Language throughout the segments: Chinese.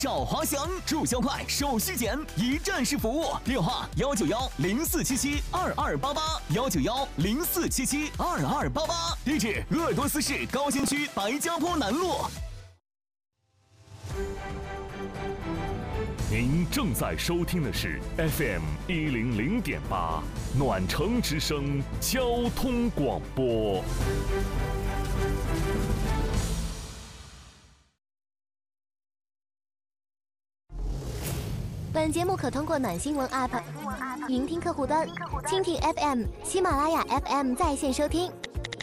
赵华祥注销快，手续简，一站式服务，电话19104772288，19104772288，地址鄂尔多斯市高新区白家坡南路。 您正在收听的是 FM 100.8暖城之声交通广播。 本节目可通过暖新闻 App、云听客户端、蜻蜓 FM、喜马拉雅 FM 在线收听。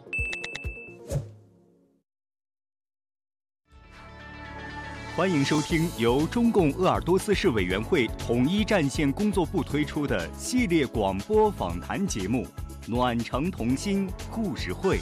欢迎收听由中共鄂尔多斯市委员会统一战线工作部推出的系列广播访谈节目《暖城同心故事会》。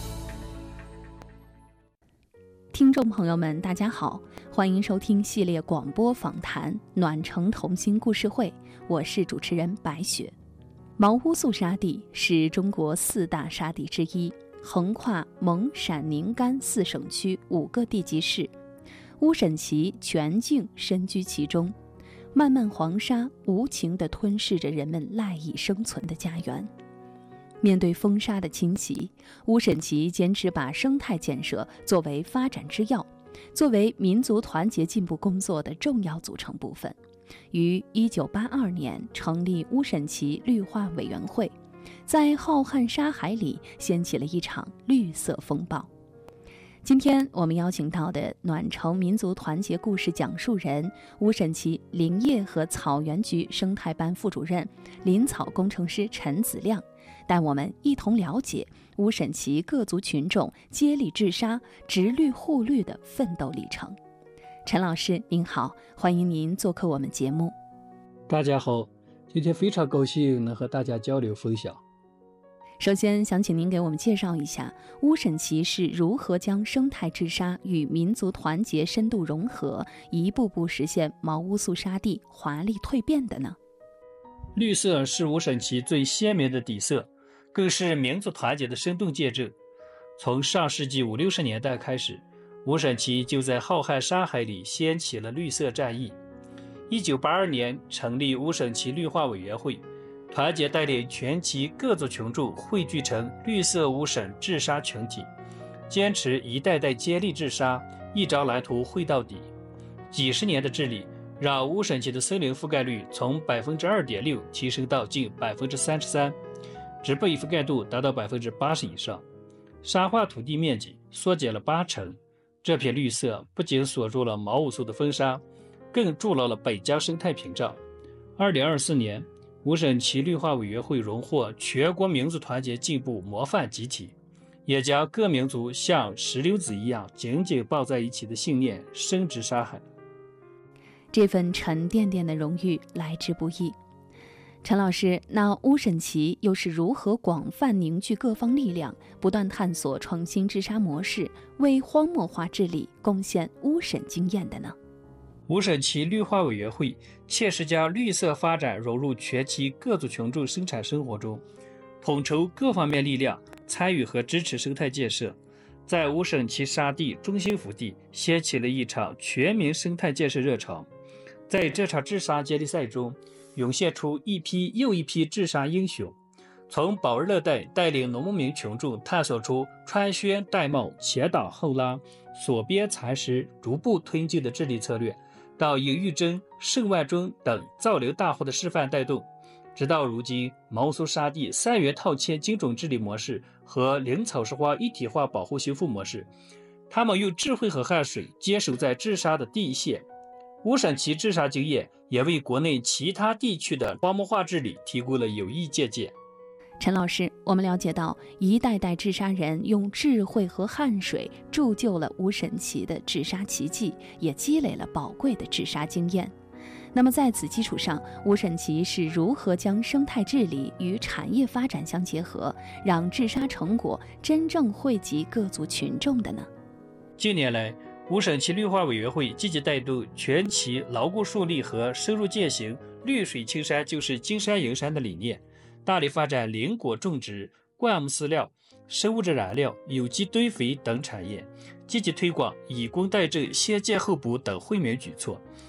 听众朋友们，大家好，欢迎收听系列广播访谈《暖城同心故事会》，我是主持人白雪。毛乌素沙地是中国4大沙地之一，横跨蒙、陕、宁、甘4省区5个地级市。乌审旗全境身居其中，漫漫黄沙无情地吞噬着人们赖以生存的家园。面对风沙的侵袭，乌审旗坚持把生态建设作为发展之要，作为民族团结进步工作的重要组成部分，于1982年成立乌审旗绿化委员会，在浩瀚沙海里掀起了一场绿色风暴。今天我们邀请到的暖城民族团结故事讲述人，乌审旗林业和草原局生态班副主任、林草工程师陈子亮，带我们一同了解乌审旗各族群众接力治沙、植绿护绿的奋斗历程。陈老师您好，欢迎您做客我们节目。 大家好，今天非常高兴能和大家交流分享。 首先想请您给我们介绍一下乌审旗是如何将生态治沙与民族团结深度融合，一步步实现毛乌素沙地华丽蜕变的呢？ 绿色是乌审旗最鲜明的底色，更是民族团结的生动见证。从上世纪50、60年代开始，乌审旗就在浩瀚沙海里掀起了绿色战役。1982年成立乌审旗绿化委员会，团结带领全旗各族群众汇聚成绿色乌审治沙群体，坚持一代代接力治沙，一张蓝图绘到底。几十年的治理让乌审旗的森林覆盖率从 2.6% 提升到近 33%， 植被覆盖度达到 80% 以上，沙化土地面积缩减了80%。这片绿色不仅锁住了毛乌素的风沙，更筑牢了北疆生态屏障。2024年乌审旗绿化委员会荣获全国民族团结进步模范集体，也将各民族像石榴籽一样紧紧抱在一起的信念深植沙海。 这份沉甸甸的荣誉来之不易。陈老师，那乌审旗又是如何广泛凝聚各方力量，不断探索创新治沙模式，为荒漠化治理贡献乌审经验的呢？ 乌审旗绿化委员会切实将绿色发展融入全旗各族群众生产生活中，统筹各方面力量参与和支持生态建设，在乌审旗沙地中心腹地掀起了一场全民生态建设热潮。在这场治沙接力赛中，涌现出一批又一批治沙英雄，从保日乐带带领农民群众探索出穿宣戴帽、前挡后拉、锁边蚕食、逐步推进的治理策略，到尹玉珍、盛万忠等造林大户的示范带动，直到如今毛乌素沙地3元套签精准治理模式和林草石花一体化保护修复模式，他们用智慧和汗水坚守在治沙的第一线。乌审旗治沙经验也为国内其他地区的荒漠化治理提供了有益借鉴。 陈老师，我们了解到一代代治沙人用智慧和汗水铸就了乌审旗的治沙奇迹，也积累了宝贵的治沙经验。那么在此基础上，乌审旗是如何将生态治理与产业发展相结合，让治沙成果真正惠及各族群众的呢？ 近年来，乌审旗绿化委员会积极带动全旗牢固树立和深入践行绿水青山就是金山银山的理念，大力发展林果种植、灌木饲料、生物质燃料、有机堆肥等产业， 积极推广以工代赈、先戒后补等惠民举措，